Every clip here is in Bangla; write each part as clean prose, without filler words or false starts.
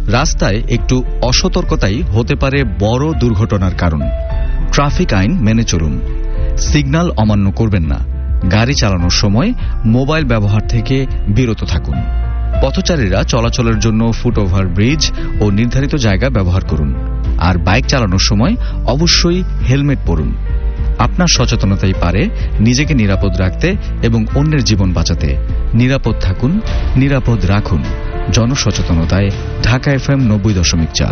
রাস্তায় একটু অসতর্কতাই হতে পারে বড় দুর্ঘটনার কারণ। ট্রাফিক আইন মেনে চলুন, সিগন্যাল অমান্য করবেন না, গাড়ি চালানোর সময় মোবাইল ব্যবহার থেকে বিরত থাকুন। পথচারীরা চলাচলের জন্য ফুটওভার ব্রিজ ও নির্ধারিত জায়গা ব্যবহার করুন। আর বাইক চালানোর সময় অবশ্যই হেলমেট পরুন। আপনার সচেতনতাই পারে নিজেকে নিরাপদ রাখতে এবং অন্যের জীবন বাঁচাতে। নিরাপদ থাকুন, নিরাপদ রাখুন। জনসচেতনতায় ঢাকা FM 90.4।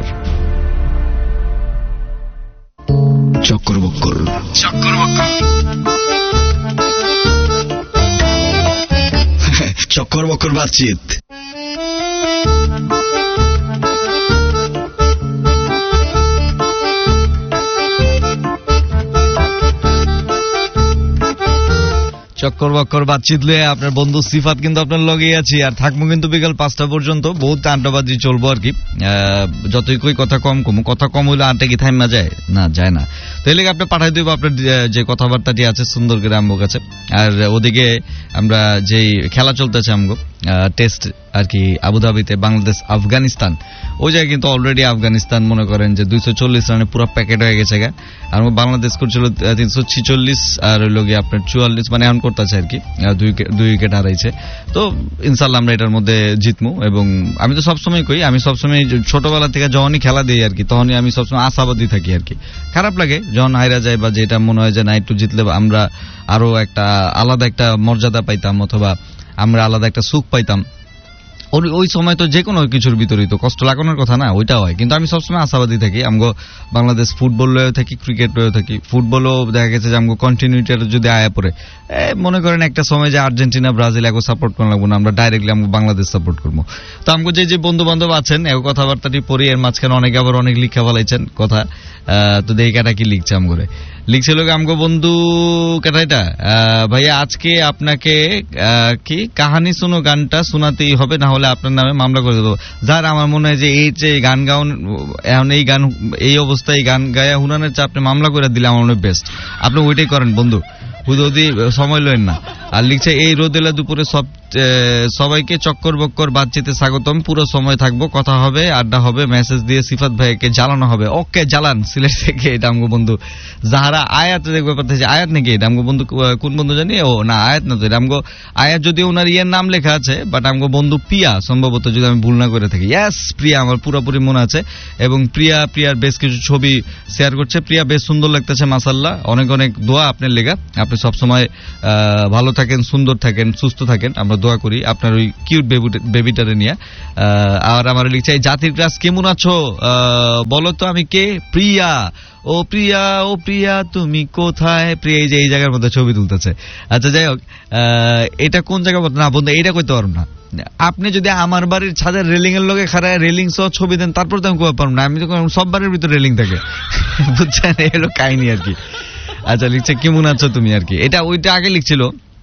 চক্কর বক্কর চক্কর বক্কর বাতচিত। চক্কর বক্কর বাতচিত লয়ে আপনার বন্ধু সিফাত কিন্তু আপনার লগেই আছি, আর থাকবো কিন্তু বিকাল 5টা পর্যন্ত। বহুত আড্ডাবাজি চলবো আর কি। যতই কই কথা কম হইলে আড্ডা কি থাইমা যায়? না, যায় না। তো এই লেগে আপনি পাঠাই দিব আপনার যে কথাবার্তাটি আছে সুন্দর করে আমগো কাছে। আর ওদিকে আমরা যেই খেলা চলতেছে আমগো টেস্ট আর কি আবুধাবিতে, বাংলাদেশ আফগানিস্তান, ওই জায়গায় কিন্তু অলরেডি আফগানিস্তান মনে করেন যে 240 রানে পুরো প্যাকেট হয়ে গেছে গা। আর বাংলাদেশ করছিল 346 আর হইল গিয়ে আপনার 44, মানে এখন করতেছে আর কি, 2 উইকেট হারাইছে। তো ইনশাল্লাহ আমরা এটার মধ্যে জিতমু। এবং আমি তো সবসময় কই, আমি সবসময় ছোটবেলা থেকে যখনই খেলা দিই আর কি, তখনই আমি সবসময় আশাবাদী থাকি আর কি। খারাপ লাগে যখন হাইরা যায়, বা যেটা মনে হয় যে না একটু জিতলে আমরা আরো একটা আলাদা একটা মর্যাদা পাইতাম, অথবা আমরা আলাদা একটা সুখ পাইতাম। ওই সময় তো যে কোনো কিছুর ভিতরেই তো কষ্ট লাগানোর কথা না, ওইটা হয়। কিন্তু আমি সবসময় আশাবাদী থাকি। আমগো বাংলাদেশ ফুটবল লয়েও থাকি, ক্রিকেট লয়েও থাকি। ফুটবলও দেখা গেছে যে আমগো কন্টিনিউটির যদি আয়া পড়ে, মনে করেন একটা সময় যে আর্জেন্টিনা ব্রাজিল এগো সাপোর্ট করা লাগবো না, আমরা ডাইরেক্টলি আমগো বাংলাদেশ সাপোর্ট করবো। তো আমগো যে বন্ধু বান্ধব আছেন এগো কথাবার্তাটি পড়ি, এর মাঝখানে অনেকে আবার অনেক লিখা ফেলাইছেন কথা। তো দেখি কাটা কি লিখছে আমগরে। লিখছিল আমগো বন্ধু কাটাইটা, ভাইয়া আজকে আপনাকে কি কাহানি শুনো গানটা শোনাতেই হবে, না হলে আপনার নামে মামলা করে দেবো। যার আমার মনে হয় যে এই যে গান গাউন এখন এই গান এই অবস্থায় গান গায়া হুনানের চা আপনি মামলা করে দিলে আমার মনে হয় বেস্ট। আপনি ওইটাই করেন বন্ধু, হুদি সময় লয়েন না। আর লিখছে এই রোদেলা দুপুরে সবাইকে চক্কর বক্কর বাতচিতে স্বাগতম। পুরো সময় থাকবো, কথা হবে, আড্ডা হবে, মেসেজ দিয়ে সিফাত ভাইকে জ্বালানো হবে। ওকে জ্বালান। সিলেট থেকে এটা আমগো বন্ধু যাহারা আয়াত দেখবে পারতেছে। আয়াত নাকি এটা আমগো বন্ধু? কোন বন্ধু জানি? ও না, আয়াত না তো, এটা আমগো আয়াত। যদি ওনার ইয়ের নাম লেখা আছে, বাট আমগো বন্ধু প্রিয়া সম্ভবত, যদি আমি ভুল না করে থাকি। ইয়াস, প্রিয়া আমার পুরোপুরি মনে আছে। এবং প্রিয়ার বেশ কিছু ছবি শেয়ার করছে। প্রিয়া বেশ সুন্দর লাগতেছে মাশাআল্লাহ। অনেক অনেক দোয়া আপনার লেগা। আপনি সবসময় ভালো থাকেন, সুন্দর থাকেন, সুস্থ থাকেন, আমরা দোয়া করি আপনার ওই কিউট বেবিটারে নিয়ে। আর আমার লিখছে জাতির ক্লাস কেমন আছো বলো তো, আমি কে? প্রিয়া। ও প্রিয়া তুমি কোথায়? প্রিয়া এই যে এই জায়গার মধ্যে ছবি তুলতেছে। আচ্ছা যাই হোক, এটা কোন জায়গা না বন্ধু, এটা কইতে পারবো না। আপনি যদি আমার বাড়ির ছাদের রেলিং এর লগে খাড়ায় রেলিং সহ ছবি দেন, তারপর তো আমি কইতে পারবো না। আমি তো সব বাড়ির ভিতরে রেলিং থাকে, বুঝছেন? এলো কাহিনী আর কি। আচ্ছা লিখছে কেমন আছো তুমি আর কি, এটা ওইটা আগে লিখছিল,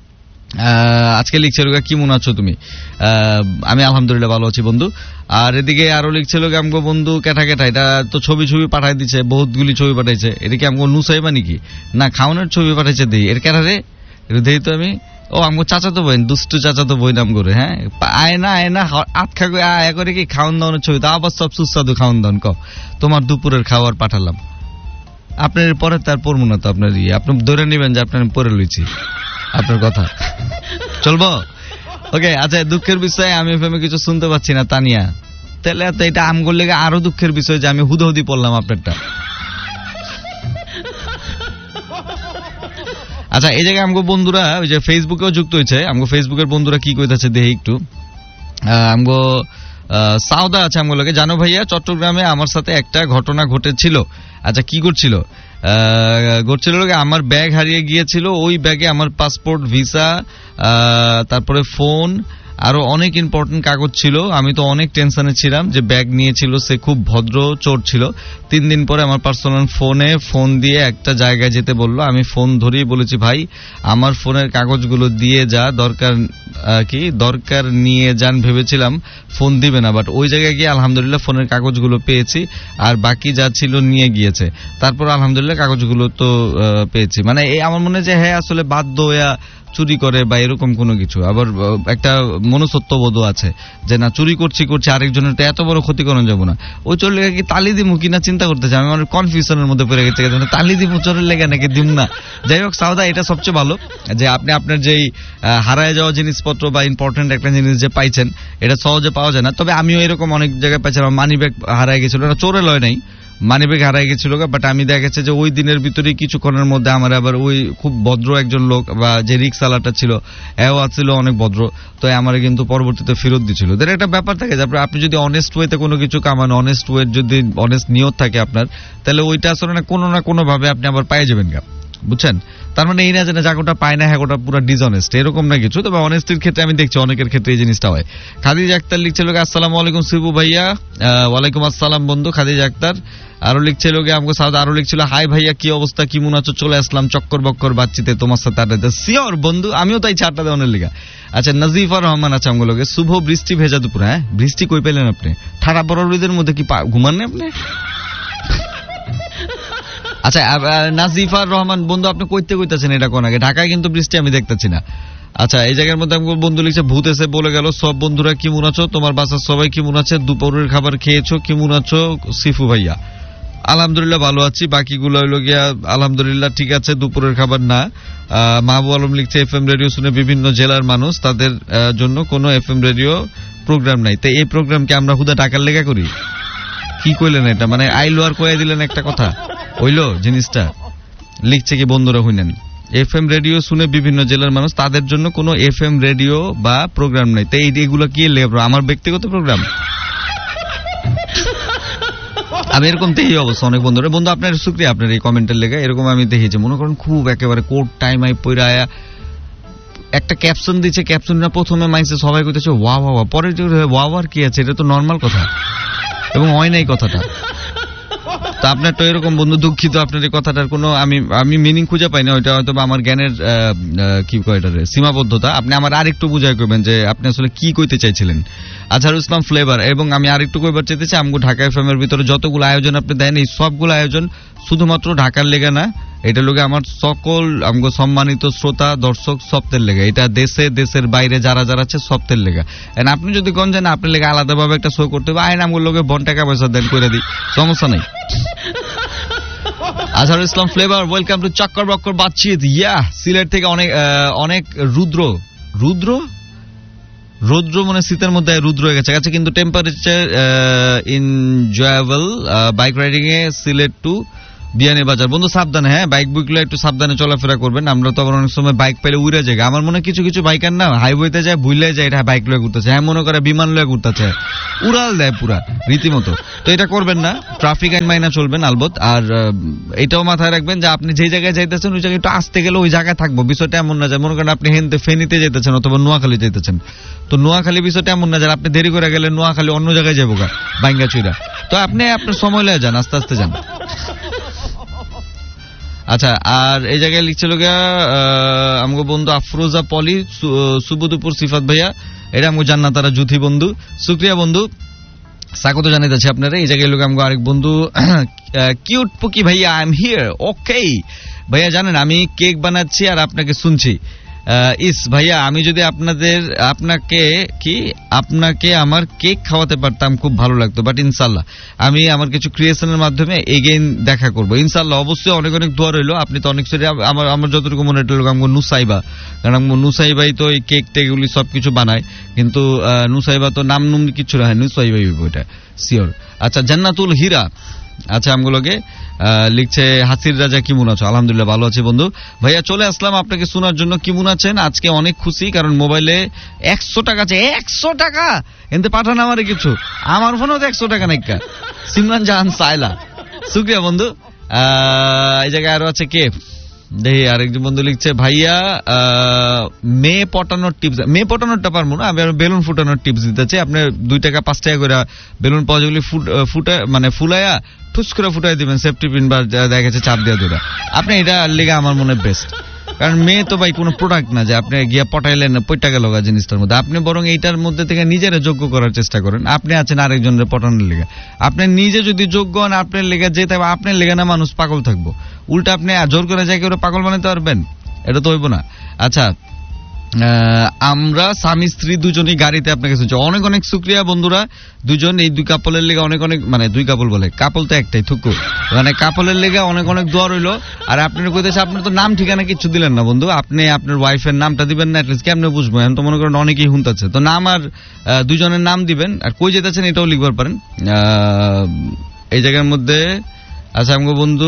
আজকে লিখছিল কেমন আছো তুমি। আমি আলহামদুলিল্লাহ ভালো আছি বন্ধু। আর এদিকে আরো লিখছিল আমগো বন্ধু কেটা, এটা তো ছবি পাঠাই দিচ্ছে, বহুতগুলি ছবি পাঠাইছে। এদিকে আমগো নুসাইবা নাকি না খাওয়ানোর ছবি পাঠাইছে, দিই এর কেটা রে দেই তো আমি। ও আমগো চাচাতো বোন, দুষ্টু চাচাতো বোন নাম করে। হ্যাঁ আয় না আটখা আয়া করে কি খাওয়ান দাওয়ানোর ছবি, তা আবার সব সুস্বাদু খাওয়ান দাওয়ান। তোমার দুপুরের খাবার পাঠালাম, আপনার পরে তার পড়বো না তো আপনার আপনি ধরে নেবেন যে আপনার পরে লইছি আপনার কথা। চলবো? ওকে। আচ্ছা, দুঃখের বিষয় আমি এফএমে কিছু শুনতে পাচ্ছি না তানিয়া। তাহলে এটা আমগোর লেগে আরো দুঃখের বিষয় যে আমি হুদি পড়লাম আপনারটা। আচ্ছা, এই জায়গায় আমগো বন্ধুরা ওই যে ফেসবুকেও যুক্ত হয়েছে। আমগো ফেসবুকের বন্ধুরা কি কইতাছে দেখি একটু। আমগো সাউদা আছে আমগো লাগে, জানো ভাইয়া চট্টগ্রামে আমার সাথে একটা ঘটনা ঘটেছিল। আচ্ছা, কি করছিল? আমার ব্যাগ হারিয়ে গিয়েছিল। ওই ব্যাগে আমার পাসপোর্ট, ভিসা, তারপরে ফোন, আরো অনেক ইম্পর্টেন্ট কাগজ ছিল। আমি তো অনেক টেনশনে ছিলাম যে ব্যাগ নিয়েছিল সে খুব ভদ্র চোর ছিল। 3 দিন পরে আমার পার্সোনাল ফোন দিয়ে একটা জায়গায় যেতে বললো। আমি ফোন ধরেই বলেছি, ভাই আমার ফোনের কাগজগুলো দিয়ে যা, দরকার নিয়ে যান ভেবেছিলাম ফোন দিবে না, বাট ওই জায়গায় গিয়ে আলহামদুলিল্লাহ ফোনের কাগজগুলো পেয়েছি, আর বাকি যা ছিল নিয়ে গিয়েছে। তারপর আলহামদুলিল্লাহ কাগজগুলো তো পেয়েছি। মানে এই আমার মনে হয় যে হ্যাঁ আসলে বাধ্য হইয়া চুরি করে বা এরকম কোনো কিছু, আবার একটা মনুষ্যত্ববোধও আছে যে না চুরি করছি আরেকজনের তো এত বড় ক্ষতি করানো যাবো না, ওই চোর লেগে কি তালি দিমু কিনা চিন্তা করতেছে। আমি আমার কনফিউশনের মধ্যে পড়ে গেছে, তালি দিমু চোরের লেগে নাকি দিম না। যাই হোক সাউদা, এটা সবচেয়ে ভালো যে আপনি আপনার যেই হারায় যাওয়া জিনিসপত্র বা ইম্পর্টেন্ট একটা জিনিস যে পাইছেন, এটা সহজে পাওয়া যায় না। তবে আমিও এরকম অনেক জায়গায় পাইছিলাম, মানি ব্যাগ হারায় গেছিল, না চোরে লয় নাই, মানি ব্যাগ হারাই গেছিল, বাট আমি দেখা গেছে যে ওই দিনের ভিতরে কিছুক্ষণের মধ্যে আমার আবার ওই খুব ভদ্র একজন লোক বা যে রিক্সাওয়ালাটা ছিল এও ছিল অনেক ভদ্র, তো আমার কিন্তু পরবর্তীতে ফেরত দিছিল। একটা ব্যাপার থাকে যে আপনি যদি অনেস্ট ওয়েতে কোনো কিছু কামান, অনেস্ট ওয়ে যদি অনেস্ট নিয়ত থাকে আপনার, তাহলে ওইটা আসলে না কোনো ভাবে আপনি আবার পাই যাবেন গা, বুঝছেন? তার মানে এই না যে যাকোটা পায় না হ্যাঁ ওটা পুরো ডিসঅনেস্ট, এরকম না কিছু। তবে অনেস্টির ক্ষেত্রে আমি দেখছি অনেকের ক্ষেত্রে এই জিনিসটা হয়। খাদিজা আক্তার লিখছে লোক আসসালামু আলাইকুম শিবু ভাইয়া। ওয়ালাইকুম আসসালাম বন্ধু খাদিজা আক্তার। আরো লিখছে লোকে আমাকে সাউদ, আরো লিখছিল হাই ভাইয়া কি অবস্থা, কি মনে আছো, চলে আসলাম চক্কর বক্কর বাচ্চিতে তোমার সাথে আড্ডা। সিওর বন্ধু, আমিও তাই চারটা দেওয়ানের লিগা। আচ্ছা নাজিফা রহমান আছে আমগুলোকে, শুভ বৃষ্টি ভেজা দুপুর। হ্যাঁ বৃষ্টি কই পেলেন আপনি? ঠাড়া বড়দের মধ্যে কি ঘুমান না আপনি? আচ্ছা নাজিফার রহমান বন্ধু, আপনি কইতেছেন এটা কোন আগে? ঢাকায় কিন্তু বৃষ্টি আমি দেখতেছি না। আচ্ছা এই জায়গার মধ্যে বন্ধু লিখছে ভূত এসে বলে গেল সব বন্ধুরা কি মনে আছো, তোমার বাসার সবাই কি মনে আছে, দুপুরের খাবার খেয়েছো, কি মনে আছো সিফু ভাইয়া? আলহামদুলিল্লাহ ভালো আছি, বাকিগুলো হইল গিয়া আলহামদুলিল্লাহ ঠিক আছে, দুপুরের খাবার না। মাহবুব আলম লিখছে এফএম রেডিও শুনে বিভিন্ন জেলার মানুষ, তাদের জন্য কোনো এফএম রেডিও প্রোগ্রাম নাই, তাই এই প্রোগ্রামকে আমরা হুদা টাকার লেগা করি। কি কইলেন এটা? মানে আইলো আর কয়ে দিলেন একটা কথা, হইলো জিনিসটা? লিখছে কি বন্ধুরা হইলেন এফএম রেডিও শুনে বিভিন্ন জেলার মানুষ, তাদের জন্য কোনো এফএম রেডিও বা প্রোগ্রাম নাই, তাই এইগুলো কি আমার ব্যক্তিগত প্রোগ্রাম? আমি এরকম দেখি অবশ্য অনেক বন্ধুরা। বন্ধু আপনার শুকরিয়া আপনার এই কমেন্টের লেগে, এরকম আমি দেখেছি মনে করেন খুব একেবারে কোর্ট টাইম আই পইরা আয়া একটা ক্যাপশন দিচ্ছে, ক্যাপশনটা প্রথমে মাইসে সবাই কইতেছে ওয়া ওয়া, পরে ওয়া ওয়ার কি আছে, এটা তো নর্মাল কথা এবং হয় নাই কথাটা। তা আপনার তো এরকম বন্ধু, দুঃখিত আপনার এই কথাটার কোনো আমি মিনিং খুঁজে পাই না, ওইটা হয়তো আমার জ্ঞানের কি কয় এটার সীমাবদ্ধতা। আপনি আমার আরেকটু বুঝাই করবেন যে আপনি আসলে কি কইতে চাইছিলেন। আজহারুল ইসলাম ফ্লেভার, এবং আমি আরেকটু কইবার চাইতেছি আমগো ঢাকা এফএম এর ভিতরে যতগুলো আয়োজন আপনি দেন, এই সবগুলো আয়োজন শুধুমাত্র ঢাকার লেগে না, এটা লোকে আমার সকল আমগো সম্মানিত শ্রোতা দর্শক সপ্তের লেগে, এটা দেশের বাইরে যারা আছে সপ্তের লেগে। আপনি যদি কোন জানেন আপনার লেগে আলাদাভাবে একটা শো করতে হবে, আইন আমগুলো লোকে বন টাকা পয়সা দেন করে দিই, সমস্যা নেই। Azharul Islam flavour, welcome to চক্কর বক্কর বাতচিত। ইয়া সিলেট থেকে অনেক রৌদ্র মানে শীতের মধ্যে রুদ্র হয়ে গেছে। আচ্ছা কিন্তু টেম্পারেচার এনজয়েবল বাইক রাইডিং এ সিলেট টু বিয়ানীবাজার। বন্ধু সাবধানে, হ্যাঁ বাইক বুকগুলো একটু সাবধানে চলাফেরা করবেন। আমরা তো আবার অনেক সময় বাইক পেলে উড়ে যায়, আমার মনে কিছু বাইকার না হাইওয়েতে যায় ভুলে যায় এটা বাইক লয়ে ঘুরতেছে, হ্যাঁ মনে করে বিমান লয়ে ঘুরতেছে, উড়াল দেয় পুরা রীতিমতো। তো এটা করবেন না, ট্রাফিক আইন মাইনা চলবেন আলবত। আর এটাও মাথায় রাখবেন যে আপনি যে জায়গায় যাইতেছেন ওই জায়গায় একটু আসতে গেলে ওই জায়গায় থাকবো, বিষয়টা এমন না যায় মনে করেন আপনি ফেনীতে যেতেছেন অথবা নোয়াখালী যেতেছেন, তো নোয়াখালী বিষয়টা এমন না যায় আপনি দেরি করে গেলে নোয়াখালী অন্য জায়গায় যাবো গা বাইঙ্গা চুইরা, তো আপনি আপনার সময় লয়ে যান, আস্তে আস্তে যান। আচ্ছা আর এই জায়গায় লিখছিল গিয়া আমগো বন্ধু আফরোজা পলি, সুবুদুপুর সিফাত ভাইয়া, এটা আমগো জান্নাতারা জুথি বন্ধু, শুকরিয়া বন্ধু, স্বাগত জানাইতেছি আপনারা। এই জায়গায় লোক আমগো আরেক বন্ধু কিউট পুকি ভাইয়া, আই এম হিয়ার। ওকে ভাইয়া, জানেন আমি কেক বানাচ্ছি আর আপনাকে শুনছি। ইস ভাইয়া, আমি যদি আপনাকে আমার কেক খাওয়াতে পারতাম খুব ভালো লাগতো, বাট ইনশাল্লাহ আমি আমার কিছু ক্রিয়েশনের মাধ্যমে এগেইন দেখা করবো ইনশাল্লাহ। অবশ্যই অনেক দোয়া রইলো। আপনি তো অনেক সেটা আমার যতটুকু মনে হলো আমগো নুসাইবা, কারণ আমগো নুসাইবাই তো এই কেক টেকগুলি সবকিছু বানায়, কিন্তু নুসাইবা তো নাম কিছু না, নুসাইবাই ওইটা শিওর। আচ্ছা জান্নাতুল হীরা, আচ্ছা আমগুলোকে লিখছে হাসির রাজা, কেমন আছো? আলহামদুলিল্লাহ ভালো আছি বন্ধু। ভাইয়া চলে আসলাম আপনাকে শোনার জন্য, কেমন আছেন? আজকে অনেক খুশি কারণ মোবাইলে 100 টাকা আছে। 100 টাকা এতে পাঠান আমারে কিছু, আমার ফোনেও তো 100 টাকা নাইকা। সিমরান জাহান সাইলা, শুকরিয়া বন্ধু। এই জায়গায় আরো আছে কে দেখি, আরেকজন বন্ধু লিখছে ভাইয়া মেয়ে পটানোর টিপস। মেয়ে পটানোরটা পারবো না, আমি বেলুন ফুটানোর টিপস দিতে চাই। আপনি 2 টাকা 5 টাকা করে বেলুন পাওয়া যেগুলি মানে ফুলাইয়া ঠুস করে ফুটাই দিবেন, সেফটি পিন বা দেখা গেছে চাপ দিয়ে দুটা, আপনি এটা লেগে আমার মনে বেস্ট। কারণ মেয়ে তো ভাই কোনো প্রোডাক্ট না যে আপনি গিয়া পটাইলেন 5 টাকা লগা জিনিসটার মধ্যে। আপনি বরং এইটার মধ্যে থেকে নিজেরা যোগ্য করার চেষ্টা করেন। আপনি আছেন আরেকজনের পটানোর লেগে, আপনি নিজে যদি যোগ্য হন আপনার লেগে যেতে হবে, আপনার লেগে না মানুষ পাগল থাকবো। উল্টা আপনি জোর করে যাই করে পাগল বানাতে পারবেন, এটা তো হইব না। আচ্ছা আমরা স্বামী স্ত্রী দুজনই গাড়িতে আপনাকে শুনছি। অনেক অনেক শুকরিয়া বন্ধুরা, দুজন এই দুই কাপলের লেগে অনেক অনেক, মানে দুই কাপল বলে, কাপল তো একটাই থুকু, মানে কাপলের লেগে অনেক অনেক দোয়া রইলো। আর আপনার কইতেছে আপনার তো নাম ঠিকানা কিছু দিলেন না বন্ধু, আপনি আপনার ওয়াইফের নামটা দিবেন না, অ্যাটলিস্ট কেমনে বুঝবো? এখন তো মনে করেন অনেকেই হুনতাছে, তো নাম আর দুজনের নাম দিবেন, আর কই যেতেছেন এটাও লিখবার পারেন এই জায়গার মধ্যে। আচ্ছা আমগো বন্ধু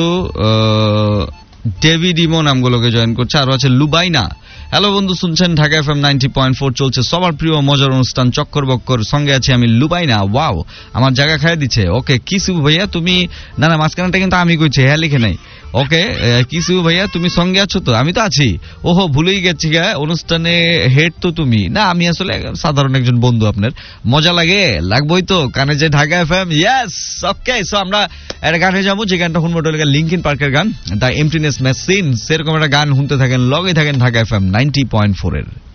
ডেভিড ইমন আমগুলোকে জয়েন করছে, আরো আছে লুবাইনা। হ্যালো বন্ধু, শুনছেন ঢাকা এফএম 90.4, চলছে সবার প্রিয় মজার অনুষ্ঠান চক্কর বক্কর, সঙ্গে আছি আমি লুবাইনা। ওয়াও, আমার জায়গা খাইয়ে দিচ্ছে। ওকে, কিসু ভাইয়া তুমি, না না মাঝখানটা কিন্তু আমি কইছি, হ্যাঁ লিখে নাই। ওকে, কিসু ভাইয়া তুমি সঙ্গে আছো তো? আমি তো আছি। ওহো, ভুলেই গেছি গা, অনুষ্ঠানে হেড তো তুমি না, আমি আসলে সাধারণ একজন বন্ধু আপনার। মজা লাগে, লাগবোই তো কানে যে ঢাকা এফএম। ইয়েস, ওকে, সো আমরা একটা গানে যাবো, যে গানটা শুনবো ওটা লিঙ্কিন পার্কের গান, দ্য এমপ্টিনেস মেশিন। সেরকম একটা গান শুনতে থাকেন, লগে থাকেন ঢাকা এফএম 90.4 এর।